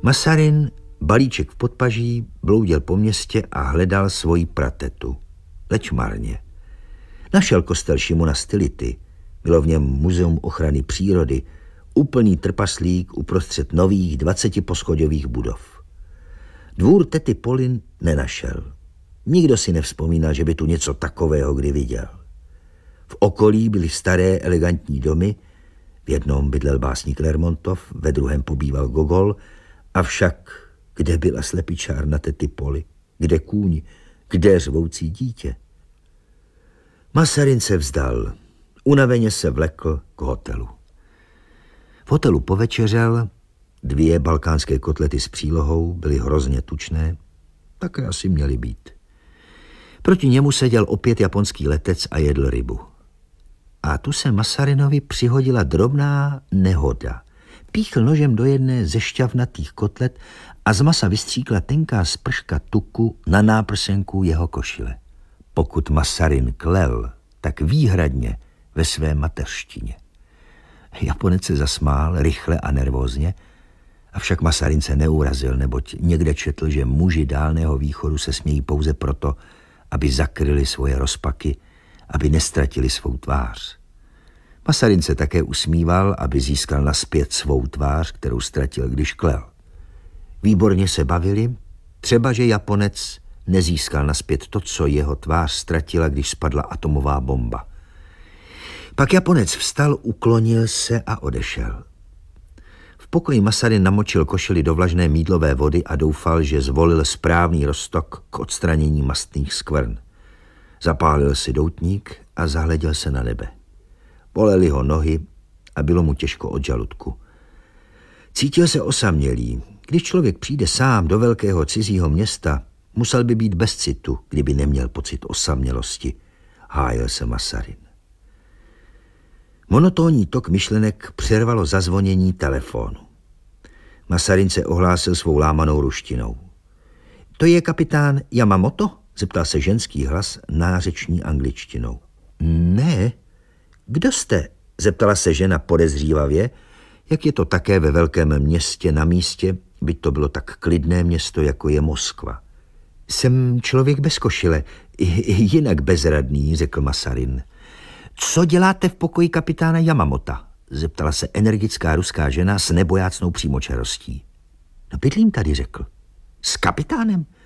Masarin, balíček v podpaží, bloudil po městě a hledal svoji pratetu. Leč marně. Našel kostel Šimona Stylity. Bylo v něm muzeum ochrany přírody, úplný trpaslík uprostřed nových 20poschodových budov. Dvůr tety Polin nenašel. Nikdo si nevzpomínal, že by tu něco takového kdy viděl. V okolí byly staré elegantní domy, v jednom bydlel básník Lermontov, ve druhém pobýval Gogol, avšak kde byla slepičárna tety Poly, kde kůň, kde řvoucí dítě. Masarin se vzdal, unaveně se vlekl k hotelu. V hotelu povečeřel, 2 balkánské kotlety s přílohou byly hrozně tučné, také asi měly být. Proti němu seděl opět japonský letec a jedl rybu. A tu se Masarinovi přihodila drobná nehoda. Píchl nožem do jedné ze šťavnatých kotlet a z masa vystříkla tenká sprška tuku na náprsenku jeho košile. Pokud Masarin klel, tak výhradně ve své mateřštině. Japonec se zasmál rychle a nervózně, avšak Masarin se neurazil, neboť někde četl, že muži Dálného východu se smějí pouze proto, aby zakryli svoje rozpaky, aby nestratili svou tvář. Masarin se také usmíval, aby získal nazpět svou tvář, kterou ztratil, když klel. Výborně se bavili, třeba že Japonec nezískal nazpět to, co jeho tvář ztratila, když spadla atomová bomba. Pak Japonec vstal, uklonil se a odešel. V pokoji Masarin namočil košili do vlažné mýdlové vody a doufal, že zvolil správný roztok k odstranění mastných skvrn. Zapálil si doutník a zahleděl se na nebe. Bolely ho nohy a bylo mu těžko od žaludku. Cítil se osamělý. Když člověk přijde sám do velkého cizího města, musel by být bez citu, kdyby neměl pocit osamělosti. Hájil se Masarin. Monotónní tok myšlenek přervalo zazvonění telefonu. Masarin se ohlásil svou lámanou ruštinou. To je kapitán Yamamoto? Zeptal se ženský hlas nářeční angličtinou. Ne. Kdo jste? Zeptala se žena podezřívavě, jak je to také ve velkém městě na místě, byť to bylo tak klidné město, jako je Moskva. Jsem člověk bez košile, jinak bezradný, řekl Masarin. Co děláte v pokoji kapitána Yamamota? Zeptala se energická ruská žena s nebojácnou přímočarostí. No bydlím tady, řekl. S kapitánem?